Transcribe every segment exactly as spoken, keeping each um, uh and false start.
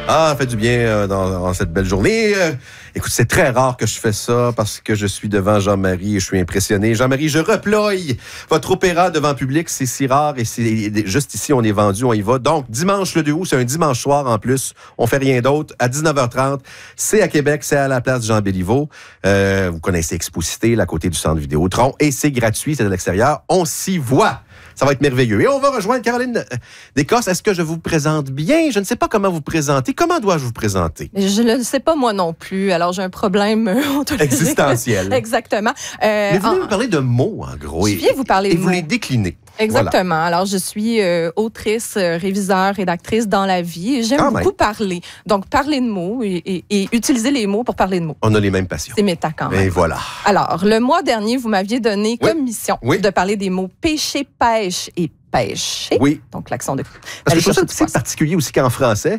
Ah, ça fait du bien euh, dans, dans cette belle journée. Euh, écoute, c'est très rare que je fais ça parce que je suis devant Jean-Marie et je suis impressionné. Jean-Marie, je reploie votre opéra devant public. C'est si rare et c'est juste ici, on est vendu, on y va. Donc, dimanche le deux août, c'est un dimanche soir en plus. On fait rien d'autre. À dix-neuf heures trente, c'est à Québec, c'est à la place Jean Béliveau. Euh, vous connaissez Exposité, à côté du centre Vidéotron. Et c'est gratuit, c'est de l'extérieur. On s'y voit. Ça va être merveilleux. Et on va rejoindre Caroline Descosses. Est-ce que je vous présente bien? Je ne sais pas comment vous présenter. Comment dois-je vous présenter? Je ne le sais pas moi non plus. Alors, j'ai un problème ontologique. Existentiel. Exactement. Euh, Mais vous voulez en... me parler de mots, en gros. Je viens vous parler de mots. Et vous les déclinez. Exactement. Voilà. Alors, je suis euh, autrice, euh, réviseur, rédactrice dans la vie. Et j'aime ah, beaucoup ben. parler. Donc, parler de mots et, et, et utiliser les mots pour parler de mots. On a les mêmes passions. C'est méta quand même. Et voilà. Alors, le mois dernier, vous m'aviez donné oui. comme mission oui. de parler des mots péché, pêche et pêcher. Oui. Donc, l'accent de... Parce que je trouve ça c'est particulier aussi qu'en français,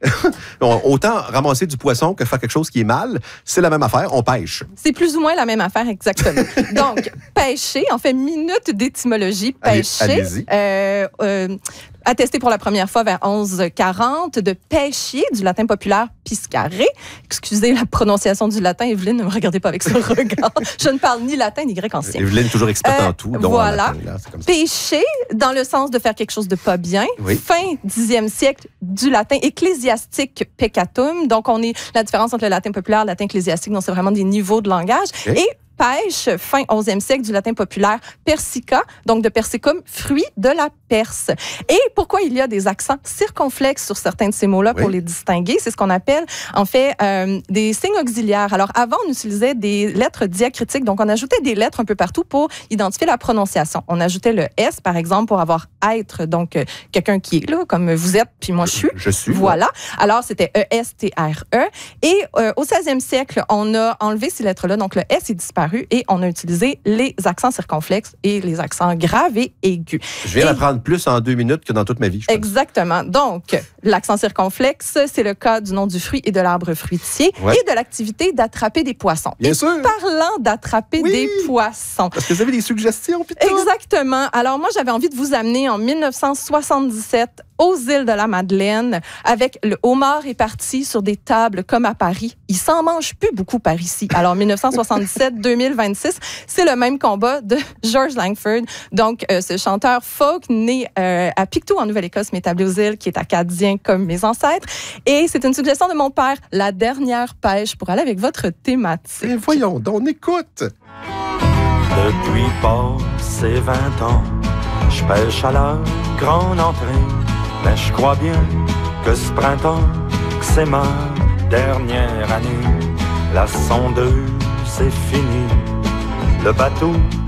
autant ramasser du poisson que faire quelque chose qui est mal, c'est la même affaire, on pêche. C'est plus ou moins la même affaire, exactement. Donc, pêcher, en fait, minute d'étymologie, pêcher. Allez, allez-y. Euh, euh, attesté pour la première fois vers onze quarante, de pêchier, du latin populaire piscare. Excusez la prononciation du latin, Evelyne, ne me regardez pas avec ce regard. Je ne parle ni latin ni grec ancien. Evelyne est toujours experte euh, en tout, donc voilà. en latin, là, c'est comme ça. Pécher, dans le sens de faire quelque chose de pas bien. Oui. Fin dixième siècle, du latin ecclésiastique peccatum. Donc, on est la différence entre le latin populaire et le latin ecclésiastique, donc c'est vraiment des niveaux de langage. Okay. Et pêche, fin onzième siècle, du latin populaire persica, donc de persicum, fruit de la Perse. Et pourquoi il y a des accents circonflexes sur certains de ces mots-là oui. pour les distinguer? C'est ce qu'on appelle, en fait, euh, des signes auxiliaires. Alors, avant, on utilisait des lettres diacritiques, donc on ajoutait des lettres un peu partout pour identifier la prononciation. On ajoutait le S, par exemple, pour avoir être, donc euh, quelqu'un qui est là, comme vous êtes, puis moi je suis. Je suis. Voilà. Alors, c'était E S T R E. Et euh, au seizième siècle, on a enlevé ces lettres-là, donc le S est disparu et on a utilisé les accents circonflexes et les accents graves et aigus. Je viens et... d'apprendre plus en deux minutes que dans toute ma vie, je pense. Exactement. Donc, l'accent circonflexe, c'est le cas du nom du fruit et de l'arbre fruitier ouais. et de l'activité d'attraper des poissons. Bien et sûr. Parlant d'attraper oui. des poissons. Parce que vous avez des suggestions, putain. Exactement. Alors, moi, j'avais envie de vous amener en dix-neuf cent soixante-dix-sept aux îles de la Madeleine, avec le homard réparti sur des tables comme à Paris. Il s'en mange plus beaucoup par ici. Alors, dix-neuf cent soixante-dix-sept deux mille vingt-six, c'est le même combat de George Langford. Donc, euh, ce chanteur folk né euh, à Pictou, en Nouvelle-Écosse, mais établi aux îles, qui est acadien comme mes ancêtres. Et c'est une suggestion de mon père, la dernière pêche, pour aller avec votre thématique. Et voyons, donc, on écoute. Depuis passé vingt ans, je pêche à la grande entrée. Mais je crois bien que ce printemps, que c'est ma dernière année. La sondeuse, c'est fini. Le bateau